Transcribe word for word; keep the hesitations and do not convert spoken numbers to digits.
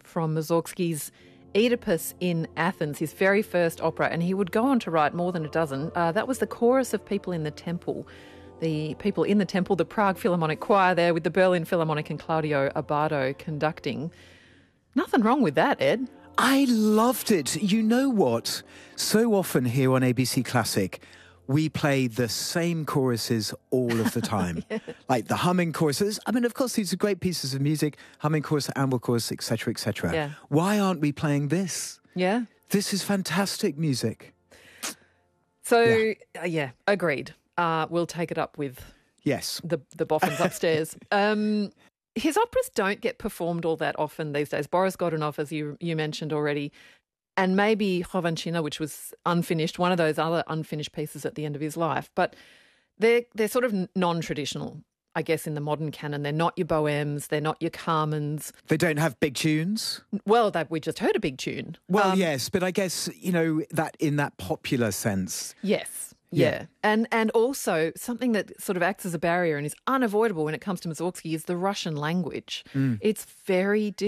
from Mussorgsky's Oedipus in Athens, his very first opera, and he would go on to write more than a dozen. Uh, that was the chorus of people in the temple. The people in the temple, the Prague Philharmonic Choir there with the Berlin Philharmonic and Claudio Abbado conducting. Nothing wrong with that, Ed. I loved it. You know what? So often here on A B C Classic, we play the same choruses all of the time. yeah. Like the humming choruses. I mean, of course, these are great pieces of music. Humming chorus, amble chorus, et cetera, et cetera. Yeah. Why aren't we playing this? Yeah. This is fantastic music. So, yeah, uh, yeah agreed. Uh, we'll take it up with yes. the, the boffins upstairs. um, his operas don't get performed all that often these days. Boris Godunov, as you you mentioned already, and maybe Chovanchina, which was unfinished, one of those other unfinished pieces at the end of his life. But they're, they're sort of non-traditional, I guess, in the modern canon. They're not your Bohemes, they're not your Carmens. They don't have big tunes? Well, that we just heard a big tune. Well, um, yes, but I guess, you know, that in that popular sense. Yes. Yeah. yeah. And and also something that sort of acts as a barrier and is unavoidable when it comes to Mussorgsky is the Russian language. Mm. It's very difficult.